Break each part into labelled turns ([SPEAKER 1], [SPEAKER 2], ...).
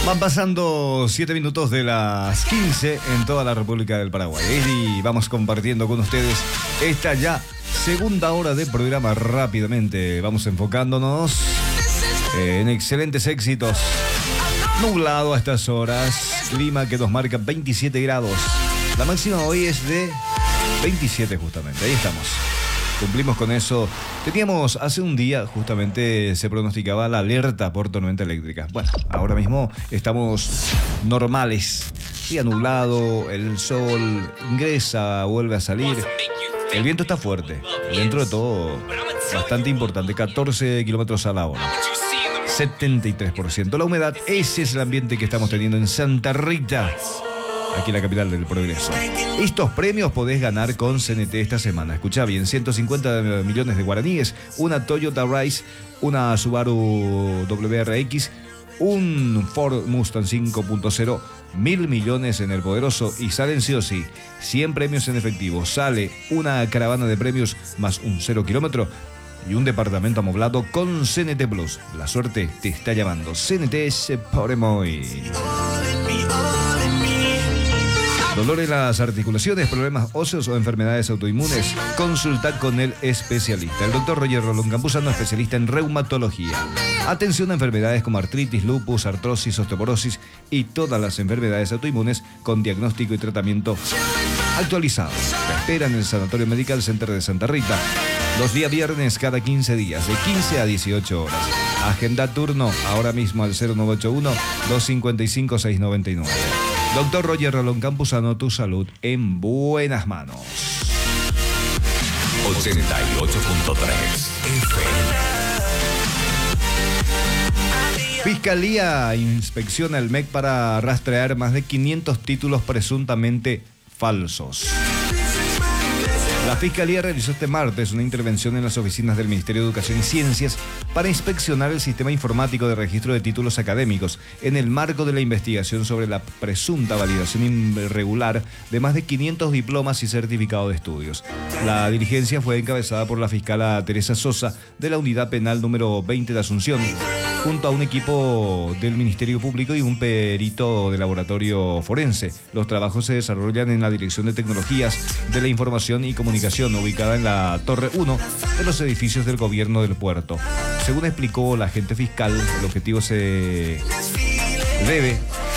[SPEAKER 1] Van pasando 7 minutos de las 15 en toda la República del Paraguay. Y vamos compartiendo con ustedes esta ya segunda hora de programa rápidamente. Vamos enfocándonos en excelentes éxitos. Nublado a estas horas. Clima que nos marca 27 grados. La máxima hoy es de 27 justamente. Ahí estamos. Cumplimos con eso. Teníamos hace un día, justamente se pronosticaba la alerta por tormenta eléctrica. Bueno, ahora mismo estamos normales. Día nublado, el sol ingresa, vuelve a salir. El viento está fuerte. Dentro de todo, bastante importante. 14 kilómetros a la hora. 73%. La humedad, ese es el ambiente que estamos teniendo en Santa Rita. Aquí en la capital del progreso. Estos premios podés ganar con CNT esta semana. Escuchá bien, 150 millones de guaraníes, una Toyota Rise, una Subaru WRX, un Ford Mustang 5.0, 1.000 millones en el poderoso y salen sí o sí 100 premios en efectivo. Sale una caravana de premios más un 0 kilómetro y un departamento amoblado con CNT Plus. La suerte te está llamando. CNT se pone muy... Dolor en las articulaciones, problemas óseos o enfermedades autoinmunes. Consulta con el especialista. El doctor Roger Rolón Campuzano, especialista en reumatología. Atención a enfermedades como artritis, lupus, artrosis, osteoporosis y todas las enfermedades autoinmunes con diagnóstico y tratamiento actualizado. La espera en el Sanatorio Medical Center de Santa Rita. Los días viernes cada 15 días, de 15 a 18 horas. Agenda turno ahora mismo al 0981-255-699. Doctor Roger Rolón Campuzano, tu salud en buenas manos.
[SPEAKER 2] 88.3 FM.
[SPEAKER 1] Fiscalía inspecciona el MEC para rastrear más de 500 títulos presuntamente falsos. La Fiscalía realizó este martes una intervención en las oficinas del Ministerio de Educación y Ciencias para inspeccionar el sistema informático de registro de títulos académicos en el marco de la investigación sobre la presunta validación irregular de más de 500 diplomas y certificados de estudios. La diligencia fue encabezada por la fiscala Teresa Sosa de la Unidad Penal número 20 de Asunción, junto a un equipo del Ministerio Público y un perito de laboratorio forense. Los trabajos se desarrollan en la Dirección de Tecnologías de la Información y Comunicación, ubicada en la Torre 1 de los edificios del gobierno del puerto. Según explicó la agente fiscal, el objetivo se debe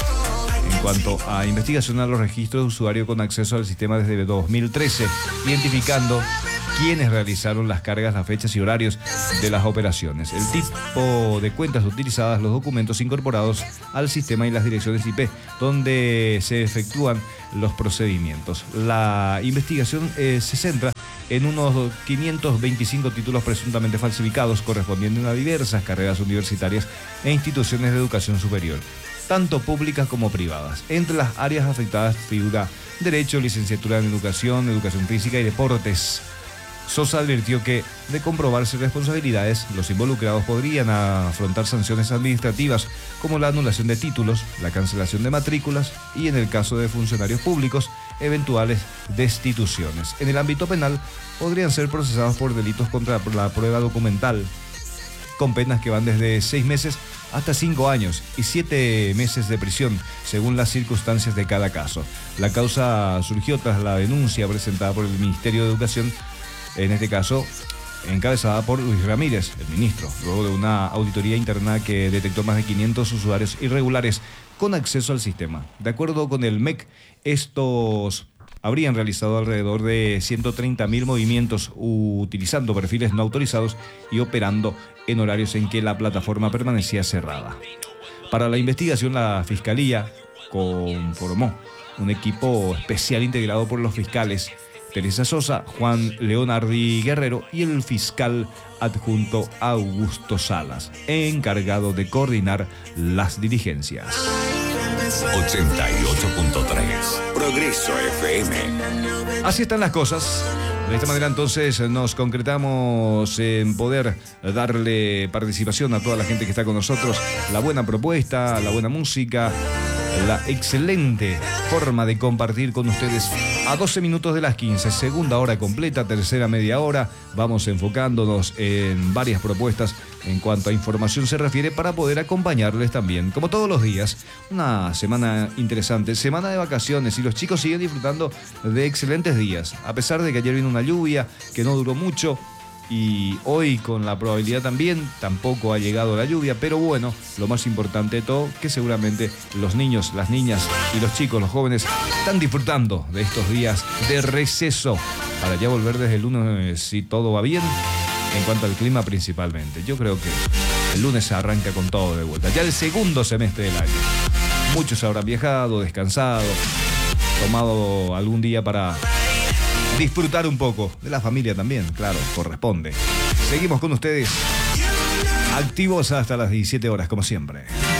[SPEAKER 1] en cuanto a investigación a los registros de usuario con acceso al sistema desde 2013, identificando quienes realizaron las cargas, las fechas y horarios de las operaciones, el tipo de cuentas utilizadas, los documentos incorporados al sistema y las direcciones IP donde se efectúan los procedimientos. La investigación se centra en unos 525 títulos presuntamente falsificados correspondientes a diversas carreras universitarias e instituciones de educación superior, tanto públicas como privadas. Entre las áreas afectadas figura Derecho, Licenciatura en Educación, Educación Física y Deportes. Sosa advirtió que, de comprobarse responsabilidades, los involucrados podrían afrontar sanciones administrativas como la anulación de títulos, la cancelación de matrículas y, en el caso de funcionarios públicos, eventuales destituciones. En el ámbito penal, podrían ser procesados por delitos contra la prueba documental, con penas que van desde 6 meses hasta 5 años y 7 meses de prisión, según las circunstancias de cada caso. La causa surgió tras la denuncia presentada por el Ministerio de Educación, en este caso encabezada por Luis Ramírez, el ministro, luego de una auditoría interna que detectó más de 500 usuarios irregulares con acceso al sistema. De acuerdo con el MEC, estos habrían realizado alrededor de 130.000 movimientos utilizando perfiles no autorizados y operando en horarios en que la plataforma permanecía cerrada. Para la investigación, la Fiscalía conformó un equipo especial integrado por los fiscales Teresa Sosa, Juan Leonardi Guerrero y el fiscal adjunto Augusto Salas, encargado de coordinar las diligencias.
[SPEAKER 2] 88.3 Progreso FM.
[SPEAKER 1] Así están las cosas. De esta manera entonces nos concretamos en poder darle participación a toda la gente que está con nosotros, la buena propuesta, la buena música, la excelente forma de compartir con ustedes a 12 minutos de las 15, segunda hora completa, tercera media hora. Vamos enfocándonos en varias propuestas en cuanto a información se refiere para poder acompañarles también, como todos los días. Una semana interesante, semana de vacaciones, y los chicos siguen disfrutando de excelentes días, a pesar de que ayer vino una lluvia que no duró mucho. Y hoy con la probabilidad también, tampoco ha llegado la lluvia, pero bueno, lo más importante de todo, que seguramente los niños, las niñas y los chicos, los jóvenes, están disfrutando de estos días de receso para ya volver desde el lunes si todo va bien, en cuanto al clima principalmente. Yo creo que el lunes se arranca con todo de vuelta, ya el segundo semestre del año. Muchos habrán viajado, descansado, tomado algún día para disfrutar un poco de la familia también, claro, corresponde. Seguimos con ustedes, activos hasta las 17 horas, como siempre.